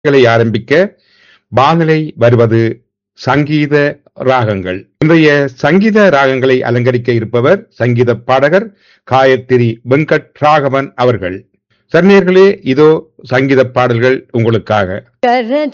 ஆரம்பிக்க வானிலை வருவது சங்கீத ராகங்கள். இன்றைய சங்கீத ராகங்களை அலங்கரிக்க இருப்பவர் சங்கீத பாடகர் காயத்ரி வெங்கட் ராகவன் அவர்கள். சர்ணியர்களே, இதோ சங்கீத பாடல்கள் உங்களுக்காக.